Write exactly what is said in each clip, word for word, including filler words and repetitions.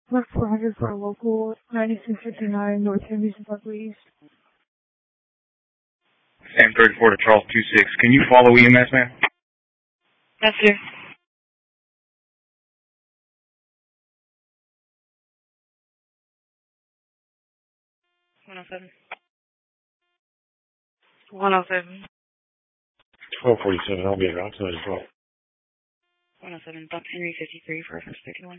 Mark four hundred for a local, ninety-six fifty-nine North Henderson Parkway East. Sam thirty-four to Charles two six. Can you follow E M S, man? Yes, sir. one oh seven. one oh seven. twelve forty-seven, I'll be at Rockside as well. one oh seven, Buck Henry fifty-three for reference fifty-one.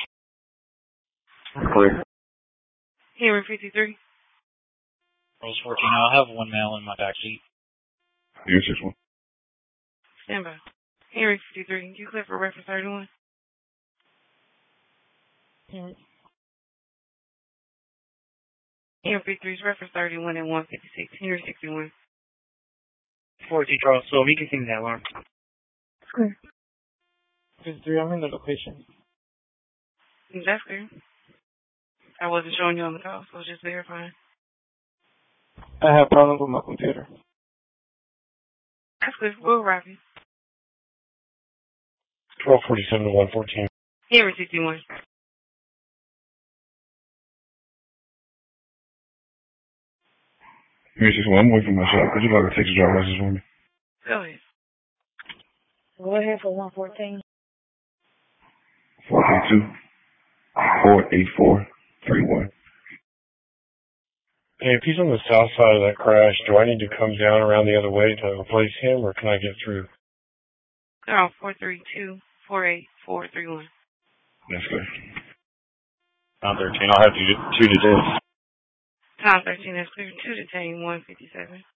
Clear. Henry fifty-three. Rose fourteen, I'll have one male in my backseat. Here, six one. Stand by. Henry fifty-three, you clear for reference thirty-one? Henry. Henry fifty-three is reference thirty-one and one fifty-six. Henry sixty-one. fourteen, Charles twelve, you can see that alarm. Clear. fifty-three, I'm in the location. That's clear. I wasn't showing you on the call, so I was just verifying. I have problems with my computer. That's clear. We'll arrive you. twelve forty-seven to one fourteen. Henry sixty-one. Here, six one, I'm waiting for my shot. Could you like to take the driver license for me? Go ahead. Go ahead for one fourteen. four three two, four eight four, three one. Hey, if he's on the south side of that crash, do I need to come down around the other way to replace him, or can I get through? Oh, four three two, four eight four, three one. That's good. Time thirteen, I'll have two, two to this. Time thirteen, that's clear. two detain, one fifty-seven.